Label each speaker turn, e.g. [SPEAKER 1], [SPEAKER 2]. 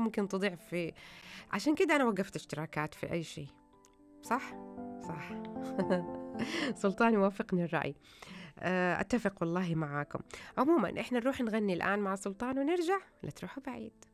[SPEAKER 1] ممكن تضيع في. عشان كده أنا وقفت اشتراكات في أي شيء. صح؟ صح. سلطان يوافقني الرأي. أتفق والله معاكم. عموما إحنا نروح نغني الآن مع سلطان ونرجع، لا تروحوا بعيد.